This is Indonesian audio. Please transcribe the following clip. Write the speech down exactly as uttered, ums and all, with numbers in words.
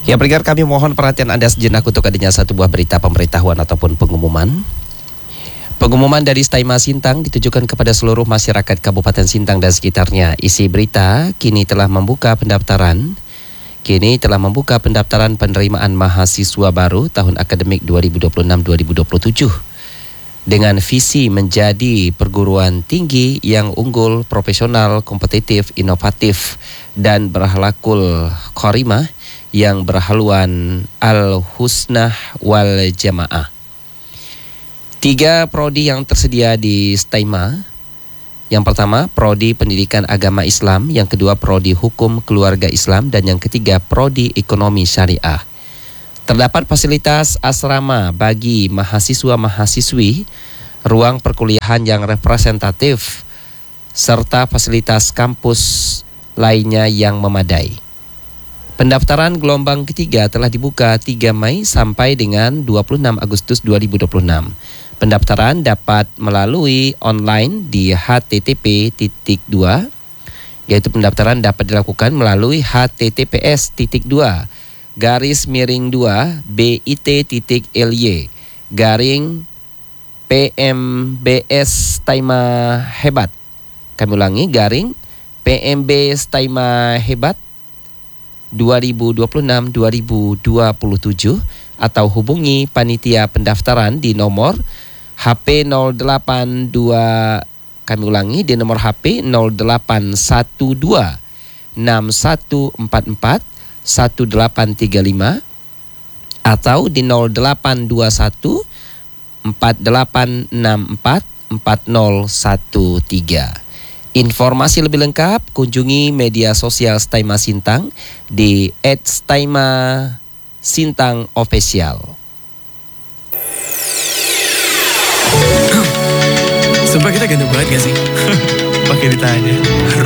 Ya, pendengar, kami mohon perhatian Anda sejenak untuk adanya satu buah berita pemberitahuan ataupun pengumuman. Pengumuman dari Staima Sintang ditujukan kepada seluruh masyarakat Kabupaten Sintang dan sekitarnya. Isi berita, kini telah membuka pendaftaran. Kini telah membuka pendaftaran penerimaan mahasiswa baru tahun akademik dua ribu dua puluh enam dua ribu dua puluh tujuh. Dengan visi menjadi perguruan tinggi yang unggul, profesional, kompetitif, inovatif, dan berhalakul karimah yang berhaluan al-husnah wal jamaah. Tiga prodi yang tersedia di Staima. Yang pertama, prodi pendidikan agama Islam. Yang kedua, prodi hukum keluarga Islam. Dan yang ketiga, prodi ekonomi syariah. Terdapat fasilitas asrama bagi mahasiswa-mahasiswi, ruang perkuliahan yang representatif, serta fasilitas kampus lainnya yang memadai. Pendaftaran gelombang ketiga telah dibuka tiga Mei sampai dengan dua puluh enam Agustus dua ribu dua puluh enam. Pendaftaran dapat melalui online di h t t p titik dua, yaitu pendaftaran dapat dilakukan melalui h t t p s titik dua garis miring dua bit titik l y garing p m b s Staima Hebat. Kami ulangi, garing p m b Staima Hebat dua ribu dua puluh enam dua ribu dua puluh tujuh, atau hubungi panitia pendaftaran di nomor H P nol delapan dua, kami ulangi, di nomor H P nol delapan satu dua enam satu empat empat satu delapan tiga lima atau di nol delapan dua satu empat delapan enam empat empat nol satu tiga. Informasi lebih lengkap kunjungi media sosial Staima Sintang di et staima sintang official. Sumpah kita ganteng banget gak sih? Pakai ditanya.